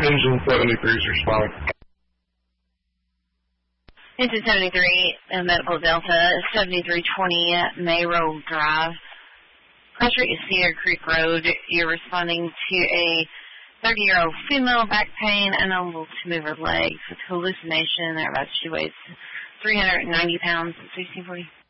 Engine 73's responding. Engine 73, Medical Delta, 7320 Mayroll Drive. Cross Street is Cedar Creek Road. You're responding to a 30-year-old female, back pain, unable to move her legs with hallucination. Thereabouts she weighs 390 pounds at 1640.